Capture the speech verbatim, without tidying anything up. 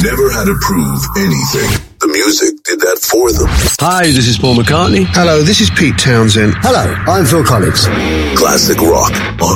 never had to prove anything. The music did that for them. Hi, this is Paul McCartney. Hello, this is Pete Townsend. Hello, I'm Phil Collins. Classic rock on